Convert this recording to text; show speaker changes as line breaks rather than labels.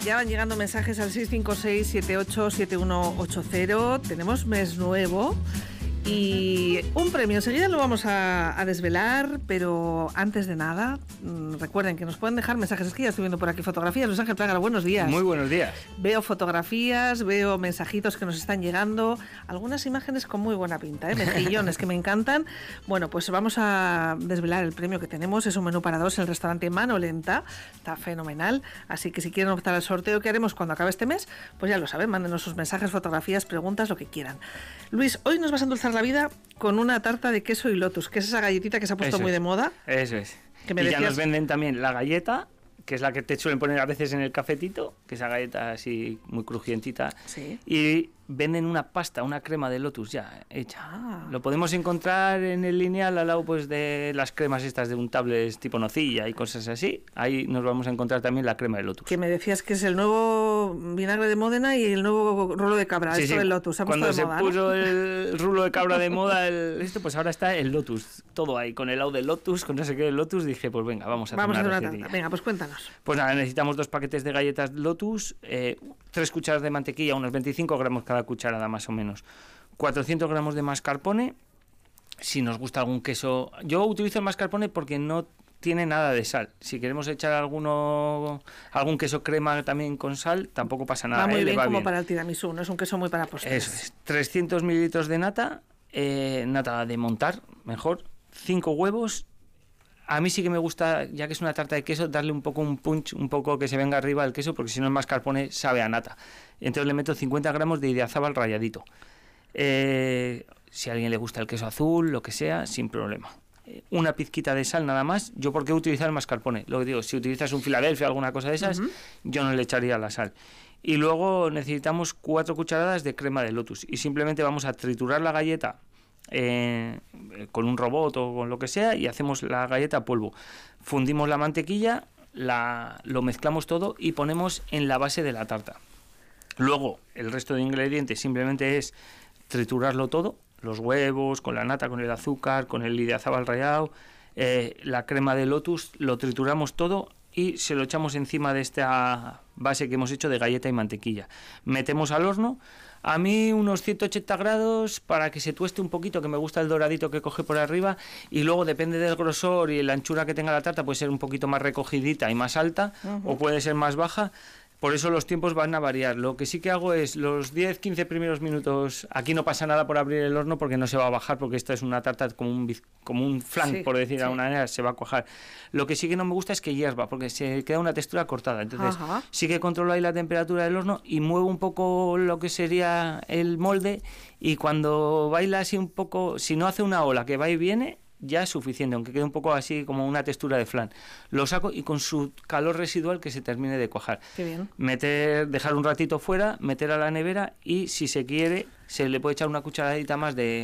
Ya van llegando mensajes al 656-787180. Tenemos mes nuevo y un premio. Enseguida lo vamos a desvelar, pero antes de nada, recuerden que nos pueden dejar mensajes. Es que ya estoy viendo por aquí fotografías. Luis Ángel Praga, buenos días.
Muy buenos días.
Veo fotografías, veo mensajitos que nos están llegando, algunas imágenes con muy buena pinta, mejillones que me encantan. Bueno, pues vamos a desvelar el premio que tenemos. Es un menú para dos en el restaurante Mano Lenta. Está fenomenal. Así que si quieren optar al sorteo que haremos cuando acabe este mes, pues ya lo saben, mándenos sus mensajes, fotografías, preguntas, lo que quieran. Luis, hoy nos vas a endulzar la vida con una tarta de queso y lotus, que es esa galletita que se ha puesto muy de moda.
Eso es.
Que me
y
decías...
ya nos venden también la galleta, que es la que te suelen poner a veces en el cafetito, que esa galleta así muy crujientita.
Sí.
Y venden una pasta, una crema de lotus ya hecha. Lo podemos encontrar en el lineal al lado pues de las cremas estas de untables tipo nocilla y cosas así. Ahí nos vamos a encontrar también la crema de lotus.
Que me decías que es el nuevo vinagre de Módena y el nuevo rulo de cabra,
sí,
esto del lotus.
Cuando se puso el rulo de cabra de moda, pues ahora está el lotus. Todo ahí, con el helado de lotus, con no sé qué de lotus, dije, pues venga, vamos a hacer una tarta.
Venga, pues cuéntanos.
Pues nada, necesitamos 2 paquetes de galletas lotus, 3 cucharadas de mantequilla, unos 25 gramos cada cucharada más o menos, 400 gramos de mascarpone. Si nos gusta algún queso, yo utilizo el mascarpone porque no tiene nada de sal. Si queremos echar algún queso crema también con sal, tampoco pasa nada.
Va muy bien,
va
como
bien.
Para el tiramisú, no es un queso muy para postres.
Eso es, 300 mililitros de nata, nata de montar, mejor, 5 huevos. A mí sí que me gusta, ya que es una tarta de queso, darle un poco un punch, un poco que se venga arriba el queso, porque si no el mascarpone sabe a nata. Entonces le meto 50 gramos de idiazábal ralladito. Si a alguien le gusta el queso azul, lo que sea, sin problema. Una pizquita de sal nada más. Yo, ¿por qué utilizar el mascarpone? Lo que digo, si utilizas un Filadelfia o alguna cosa de esas, yo no le echaría la sal. Y luego necesitamos 4 cucharadas de crema de lotus. Y simplemente vamos a triturar la galleta con un robot o con lo que sea, y hacemos la galleta a polvo. Fundimos la mantequilla, lo mezclamos todo y ponemos en la base de la tarta. Luego el resto de ingredientes simplemente es triturarlo todo, los huevos, con la nata, con el azúcar, con el idiazábal rallado, la crema de lotus, lo trituramos todo y se lo echamos encima de esta base que hemos hecho de galleta y mantequilla. Metemos al horno, a mí unos 180 grados para que se tueste un poquito, que me gusta el doradito que coge por arriba, y luego depende del grosor y la anchura que tenga la tarta, puede ser un poquito más recogidita y más alta, o puede ser más baja. Por eso los tiempos van a variar. Lo que sí que hago es los 10-15 primeros minutos, aquí no pasa nada por abrir el horno porque no se va a bajar, porque esta es una tarta como un flan, sí, por decir de alguna manera, se va a cuajar. Lo que sí que no me gusta es que hierva, porque se queda una textura cortada. Entonces sí que controlo ahí la temperatura del horno y muevo un poco lo que sería el molde, y cuando baila así un poco, si no hace una ola que va y viene, ya es suficiente, aunque quede un poco así como una textura de flan. Lo saco y con su calor residual que se termine de cuajar.
Qué bien.
Dejar un ratito fuera, meter a la nevera, y si se quiere se le puede echar una cucharadita más de